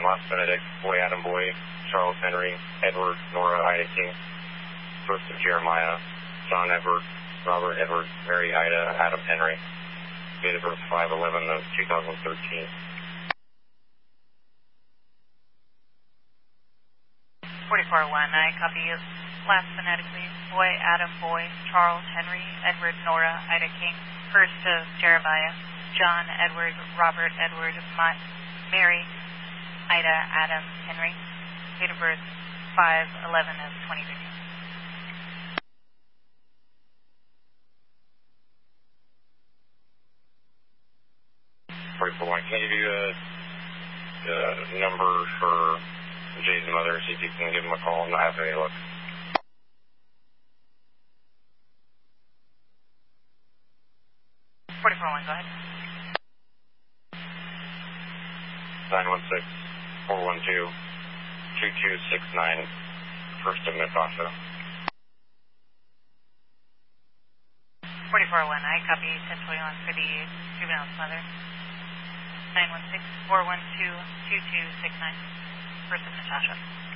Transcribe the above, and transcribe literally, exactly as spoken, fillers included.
Las Benedict, Boy Adam Boy, Charles Henry, Edward, Nora, Ida King, First of Jeremiah, John Edward, Robert Edward, Mary Ida, Adam Henry. Date of birth five eleven of two thousand thirteen. forty-four one, I copy you. Last phonetically, Boy Adam Boy, Charles Henry, Edward, Nora, Ida King, First of Jeremiah, John Edward, Robert Edward, Ma Mary, Ida, Adam, Henry. Date of birth five eleven of twenty thirteen. forty-four one, can I give you a, a number for Jay's mother, see if you can give him a call and not have any luck? forty-four one, go ahead. nine one six, four one two, two two six nine, First of Natasha. forty-four one, I copy ten twenty-one for the juvenile's mother. nine one six, four one two, two two six nine, First of Natasha.